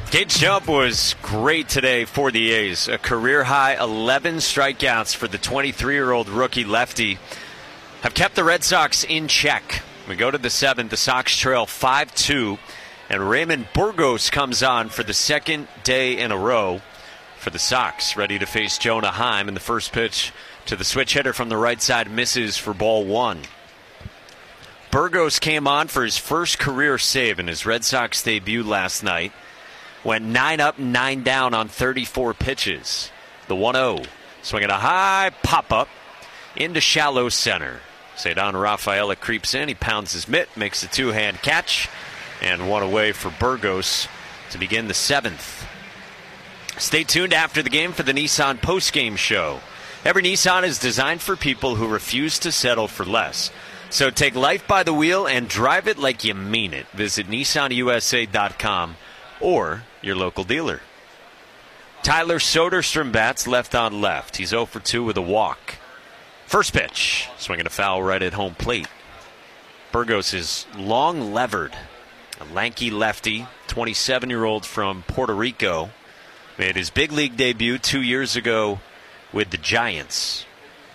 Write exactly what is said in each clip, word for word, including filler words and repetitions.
Gage Jump was great today for the A's. A career-high eleven strikeouts for the twenty-three-year-old rookie lefty have kept the Red Sox in check. We go to the seventh. The Sox trail five two, and Raymond Burgos comes on for the second day in a row for the Sox, ready to face Jonah Heim. And the first pitch to the switch hitter from the right side misses for ball one. Burgos came on for his first career save in his Red Sox debut last night. Went nine up, nine down on thirty-four pitches. The one oh. Swinging a high pop-up into shallow center. Ceddanne Rafaela creeps in. He pounds his mitt, makes a two-hand catch, and one away for Burgos to begin the seventh. Stay tuned after the game for the Nissan postgame show. Every Nissan is designed for people who refuse to settle for less. So take life by the wheel and drive it like you mean it. Visit Nissan U S A dot com or your local dealer. Tyler Soderstrom bats left on left. He's oh for two with a walk. First pitch, swinging a foul right at home plate. Burgos is long levered. A lanky lefty, twenty-seven-year-old from Puerto Rico. Made his big league debut two years ago with the Giants.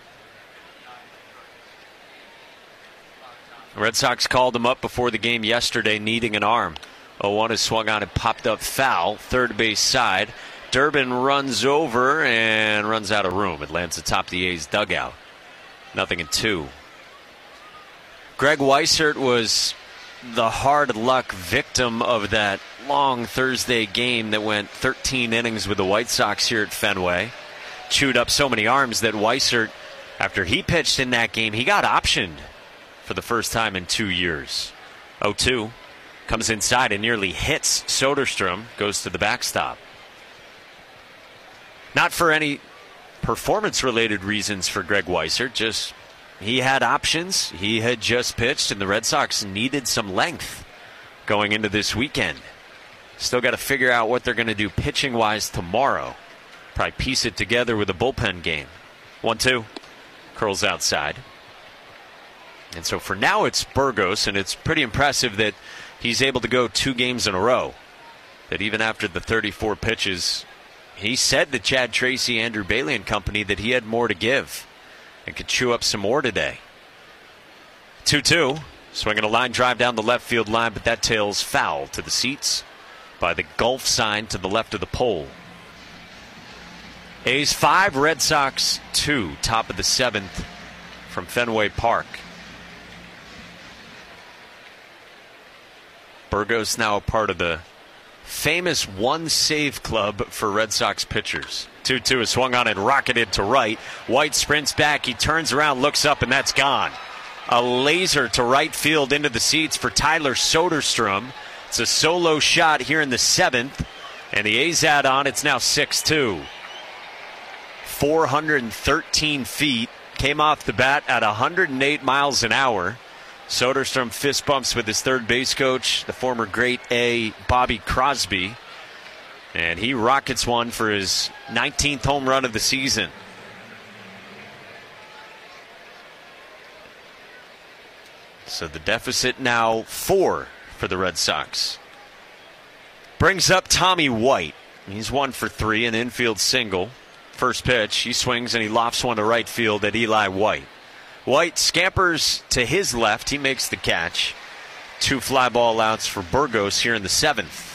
The Red Sox called him up before the game yesterday, needing an arm. oh one is swung on and popped up foul, third base side. Durbin runs over and runs out of room. It lands atop the A's dugout. Nothing in two. Greg Weissert was the hard luck victim of that long Thursday game that went thirteen innings with the White Sox here at Fenway. Chewed up so many arms that Weissert, after he pitched in that game, he got optioned for the first time in two years. oh two. Comes inside and nearly hits Soderstrom. Goes to the backstop. Not for any performance-related reasons for Greg Weissert. Just he had options. He had just pitched, and the Red Sox needed some length going into this weekend. Still got to figure out what they're going to do pitching-wise tomorrow. Probably piece it together with a bullpen game. one two. Curls outside. And so for now it's Burgos, and it's pretty impressive that he's able to go two games in a row. That even after the thirty-four pitches, he said to Chad Tracy, Andrew Bailey and company that he had more to give and could chew up some more today. two two. Swinging a line drive down the left field line, but that tails foul to the seats by the Gulf sign to the left of the pole. A's five, Red Sox two, top of the seventh from Fenway Park. Burgos now a part of the famous one save club for Red Sox pitchers. two two is swung on and rocketed to right. White sprints back. He turns around, looks up, and that's gone. A laser to right field into the seats for Tyler Soderstrom. It's a solo shot here in the seventh, and the A's add on. It's now six two. four hundred thirteen feet. Came off the bat at one hundred eight miles an hour. Soderstrom fist bumps with his third base coach, the former great A, Bobby Crosby. And he rockets one for his nineteenth home run of the season. So the deficit now four for the Red Sox. Brings up Tommy White. He's one for three, an infield single. First pitch, he swings and he lofts one to right field at Eli White. White scampers to his left. He makes the catch. Two fly ball outs for Burgos here in the seventh.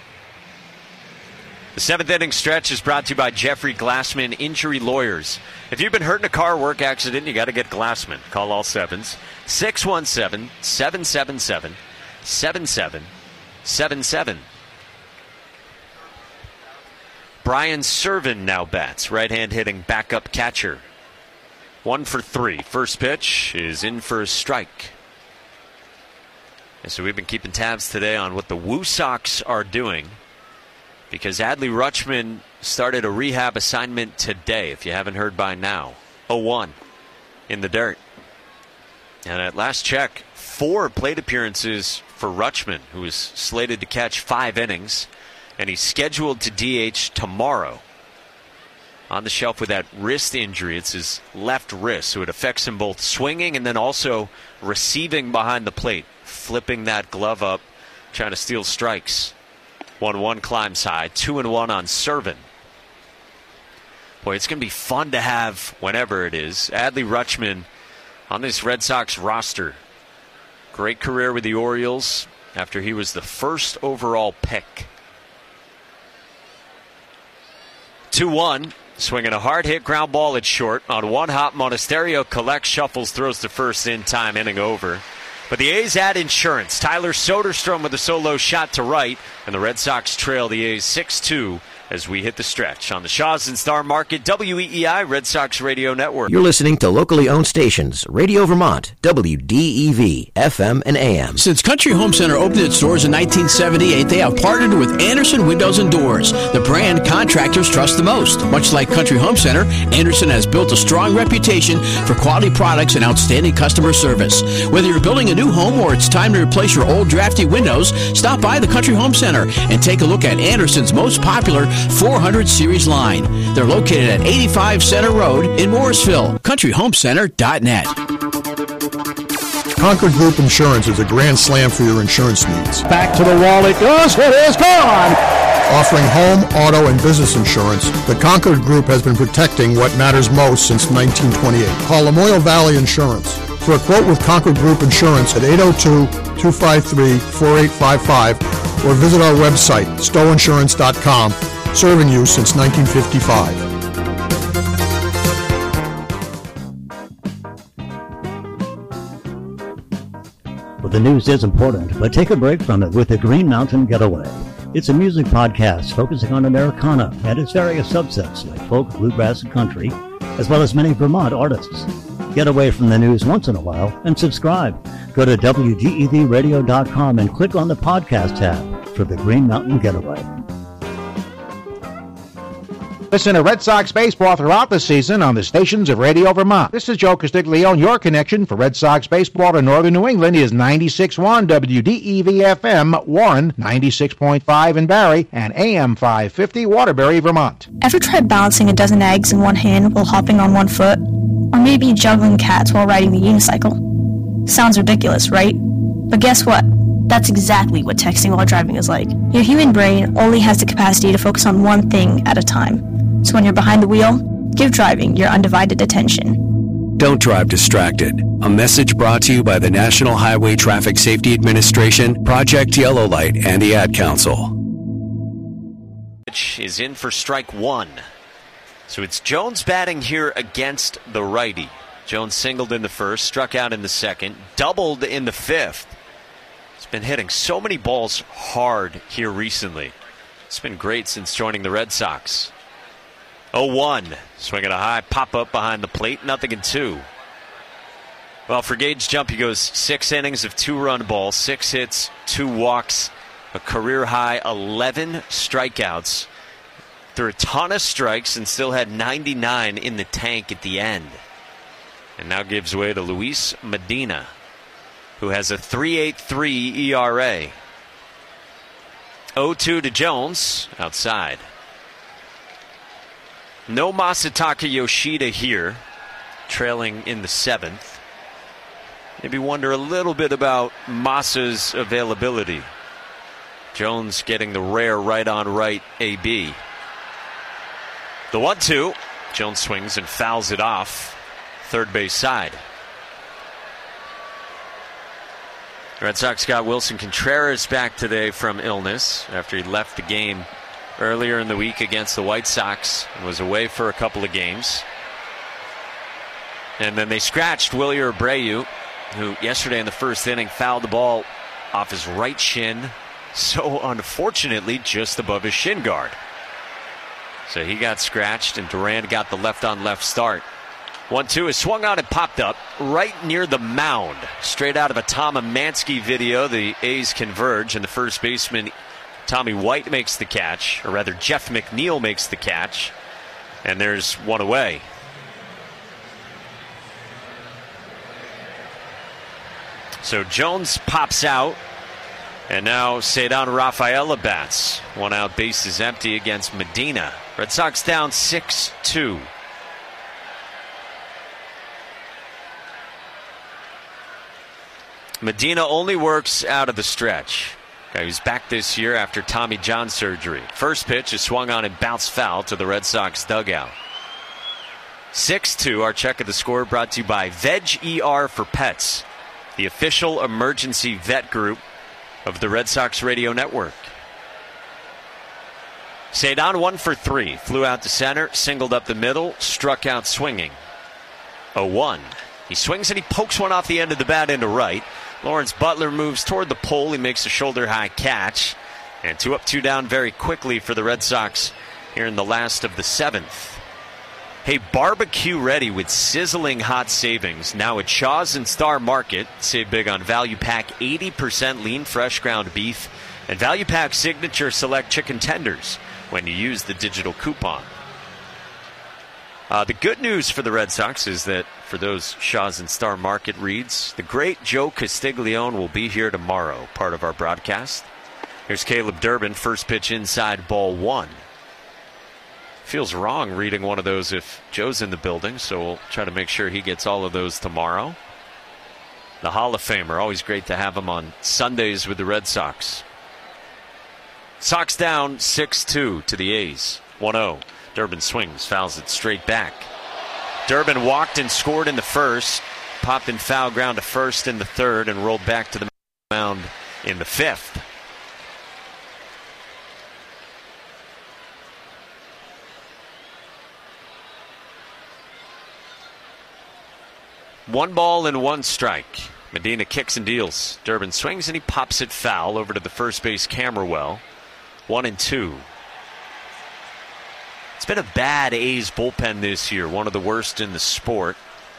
The seventh inning stretch is brought to you by Jeffrey Glassman Injury Lawyers. If you've been hurt in a car work accident, you got to get Glassman. Call all sevens. six one seven, seven seven seven, seven seven seven seven. Brian Serven now bats. Right-hand hitting backup catcher. One for three. First pitch is in for a strike. And so we've been keeping tabs today on what the Woo Sox are doing, because Adley Rutschman started a rehab assignment today, if you haven't heard by now. oh one in the dirt. And at last check, four plate appearances for Rutschman, who is slated to catch five innings, and he's scheduled to D H tomorrow. On the shelf with that wrist injury. It's his left wrist, so it affects him both swinging and then also receiving behind the plate, flipping that glove up, trying to steal strikes. one one climbs high, two and one on Servin. Boy, it's going to be fun to have, whenever it is, Adley Rutschman on this Red Sox roster. Great career with the Orioles after he was the first overall pick. two one, swinging a hard hit ground ball at short. On one hop, Monasterio collects, shuffles, throws to first in time, inning over. But the A's add insurance. Tyler Soderstrom with a solo shot to right, and the Red Sox trail the A's six two as we hit the stretch on the Shaw's and Star Market, W E E I Red Sox Radio Network. You're listening to locally owned stations, Radio Vermont, W D E V, F M and A M. Since Country Home Center opened its doors in nineteen seventy-eight, they have partnered with Anderson Windows and Doors, the brand contractors trust the most. Much like Country Home Center, Anderson has built a strong reputation for quality products and outstanding customer service. Whether you're building a new home or it's time to replace your old drafty windows, stop by the Country Home Center and take a look at Anderson's most popular four hundred series line. They're located at eighty-five Center Road in Morrisville. country home center dot net. Concord Group Insurance is a grand slam for your insurance needs. Back to the wall it goes. It is gone. Offering home, auto, and business insurance, the Concord Group has been protecting what matters most since nineteen twenty-eight. Call Lamoille Valley Insurance for a quote with Concord Group Insurance at eight oh two, two five three, four eight five five or visit our website, stowe insurance dot com. Serving you since nineteen fifty-five. Well, the news is important, but take a break from it with the Green Mountain Getaway. It's a music podcast focusing on Americana and its various subsets like folk, bluegrass, and country, as well as many Vermont artists. Get away from the news once in a while and subscribe. Go to W D E V radio dot com and click on the podcast tab for the Green Mountain Getaway. Listen to Red Sox baseball throughout the season on the stations of Radio Vermont. This is Joe Castiglione. Your connection for Red Sox baseball to northern New England is ninety-six point one W D E V F M Warren, ninety-six point five in Barrie, and A M five fifty Waterbury, Vermont. Ever tried balancing a dozen eggs in one hand while hopping on one foot? Or maybe juggling cats while riding the unicycle? Sounds ridiculous, right? But guess what? That's exactly what texting while driving is like. Your human brain only has the capacity to focus on one thing at a time. So when you're behind the wheel, give driving your undivided attention. Don't drive distracted. A message brought to you by the National Highway Traffic Safety Administration, Project Yellow Light, and the Ad Council. Is in for strike one. So it's Jones batting here against the righty. Jones singled in the first, struck out in the second, doubled in the fifth. He's been hitting so many balls hard here recently. It's been great since joining the Red Sox. oh one, swinging a high pop-up behind the plate, nothing in two. Well, for Gage Jump, he goes six innings of two-run balls, six hits, two walks, a career-high eleven strikeouts. Threw a ton of strikes and still had ninety-nine in the tank at the end. And now gives way to Luis Medina, who has a three point eight three E R A. oh two to Jones, outside. No Masataka Yoshida here, trailing in the seventh. Maybe wonder a little bit about Masa's availability. Jones getting the rare right-on-right A B. The one two. Jones swings and fouls it off. Third base side. Red Sox got Wilson Contreras back today from illness after he left the game earlier in the week against the White Sox and was away for a couple of games. And then they scratched Willie Abreu, who yesterday in the first inning fouled the ball off his right shin, so unfortunately just above his shin guard. So he got scratched, and Duran got the left-on-left start. one two is swung on and popped up right near the mound. Straight out of a Tom Amansky video, the A's converge, and the first baseman Tommy White makes the catch, or rather Jeff McNeil makes the catch, and there's one away. So Jones pops out, and now Ceddanne Rafaela bats. One out, base is empty against Medina. Red Sox down six two. Medina only works out of the stretch. Guy who's back this year after Tommy John surgery. First pitch is swung on and bounced foul to the Red Sox dugout. six two, our check of the score brought to you by Veg E R for Pets, the official emergency vet group of the Red Sox radio network. Cedon one for three, flew out to center, singled up the middle, struck out swinging. oh one. He swings and he pokes one off the end of the bat into right. Lawrence Butler moves toward the pole. He makes a shoulder-high catch. And two up, two down very quickly for the Red Sox here in the last of the seventh. Hey, barbecue ready with sizzling hot savings. Now at Shaw's and Star Market. Save big on Value Pack eighty percent lean fresh ground beef and Value Pack Signature Select Chicken Tenders when you use the digital coupon. Uh, the good news for the Red Sox is that for those Shaw's and Star Market reads, the great Joe Castiglione will be here tomorrow, part of our broadcast. Here's Caleb Durbin, first pitch inside, ball one. Feels wrong reading one of those if Joe's in the building, so we'll try to make sure he gets all of those tomorrow. The Hall of Famer, always great to have him on Sundays with the Red Sox. Sox down six two to the A's, one oh. Durbin swings, fouls it straight back. Durbin walked and scored in the first, popped in foul ground to first in the third, and rolled back to the mound in the fifth. One ball and one strike. Medina kicks and deals. Durbin swings and he pops it foul over to the first base Camberwell. One and two. It's been a bad A's bullpen this year, one of the worst in the sport.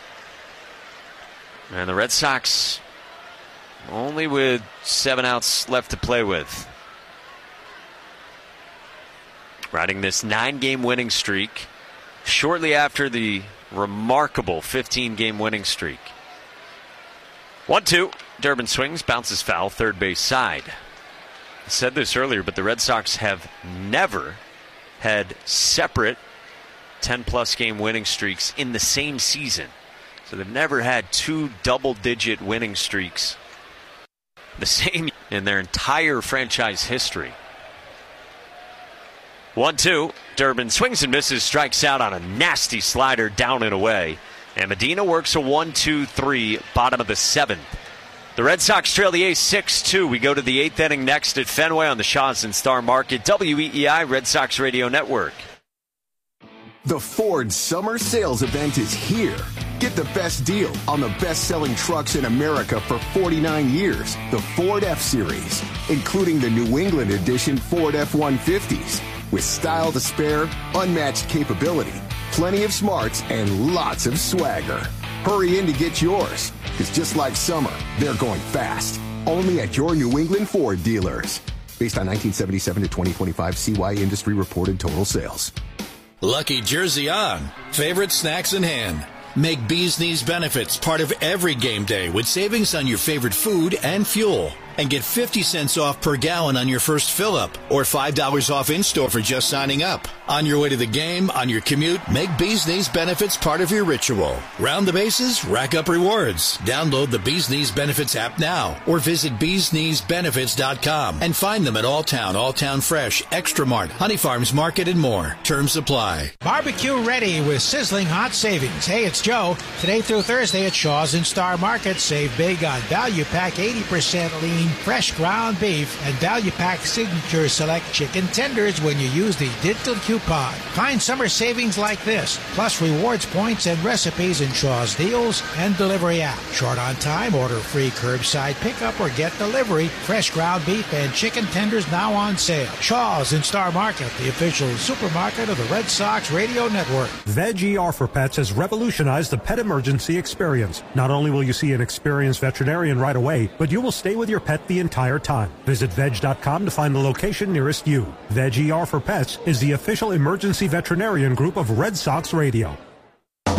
And the Red Sox only with seven outs left to play with. Riding this nine-game winning streak shortly after the remarkable fifteen-game winning streak. one two. Durbin swings, bounces foul, third base side. I said this earlier, but the Red Sox have never had separate ten-plus game winning streaks in the same season. So they've never had two double-digit winning streaks the same in their entire franchise history. one two. Durbin swings and misses, strikes out on a nasty slider down and away. And Medina works a one two three, bottom of the seventh. The Red Sox trail the A's six two. We go to the eighth inning next at Fenway on the Shaw's and Star Market, W E E I Red Sox Radio Network. The Ford Summer Sales Event is here. Get the best deal on the best-selling trucks in America for forty-nine years. The Ford F-Series, including the New England edition Ford F one fifties. With style to spare, unmatched capability, plenty of smarts, and lots of swagger. Hurry in to get yours, because just like summer, they're going fast. Only at your New England Ford dealers. Based on nineteen seventy-seven to twenty twenty-five C Y Industry reported total sales. Lucky jersey on. Favorite snacks in hand. Make Bee's Knees benefits part of every game day with savings on your favorite food and fuel. And get fifty cents off per gallon on your first fill-up or five dollars off in-store for just signing up. On your way to the game, on your commute, make Bee's Knees benefits part of your ritual. Round the bases, rack up rewards. Download the Bee's Knees Benefits app now or visit bees knees benefits dot com and find them at Alltown, Alltown Fresh, Extra Mart, Honey Farms Market, and more. Terms apply. Barbecue ready with sizzling hot savings. Hey, it's Joe. Today through Thursday at Shaw's and Star Market, save big on Value Pack eighty percent lean fresh ground beef and Value Pack Signature Select Chicken Tenders when you use the digital coupon. Find summer savings like this, plus rewards points and recipes in Shaw's Deals and Delivery app. Short on time, order free curbside pickup or get delivery. Fresh ground beef and chicken tenders now on sale. Shaw's and Star Market, the official supermarket of the Red Sox Radio Network. Veg E R for Pets has revolutionized the pet emergency experience. Not only will you see an experienced veterinarian right away, but you will stay with your pet the entire time. Visit veg dot com to find the location nearest you. Veg E R for Pets is the official emergency veterinarian group of Red Sox Radio.